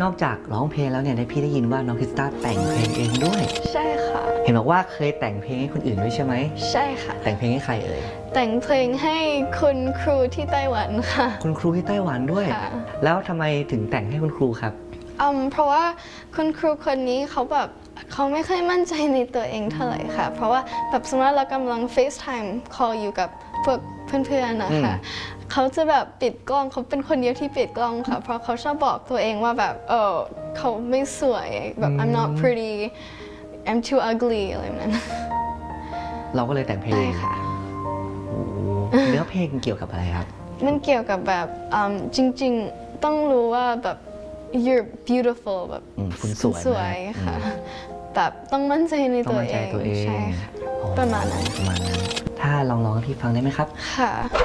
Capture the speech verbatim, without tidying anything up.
อกจากร้องเพลงแล้วเนี่ยได้พี่ได้ยินว่าน้องคริสตาแต่งเพลงเองด้วยใช่ค่ะเห็นบอกว่าเคยแต่งเพลงให้คนอื่นด้วยใช่ไหมใช่ค่ะแต่งเพลงให้ใครเอ่ยแต่งเพลงให้คุณครูที่ไต้หวันค่ะคุณครูที่ไต้หวันด้วยแล้วทำไมถึงแต่งให้คุณครูครับอืมเพราะว่าคุณครูคนนี้เขาแบบเขาไม่ค่อยมั่นใจในตัวเองเท่าไหร่ค่ะเพราะว่าแบบสมมติเรากำลัง FaceTime call อยู่กับพวกเพื่อนๆนะคะเขาจะแบบปิดกล้องเขาเป็นคนเดียวที่ปิดกล้องค่ะเพราะเขาชอบบอกตัวเองว่าแบบเออเขาไม่สวยแบบ I'm not pretty I'm too ugly อะไรแบบนั้นเราก็เลยแต่งเพลงได้ค่ะเนื้อเพลงเกี่ยวกับอะไรครับมันเกี่ยวกับแบบจริงๆต้องรู้ว่าแบบ you're beautiful แบบคุณสวยค่ะแบบต้องมั่นใจในตัวเองใช่ค่ะประมาณนั้นประมาณนั้นถ้าลองร้องให้พี่ฟังได้ไหมครับค่ะ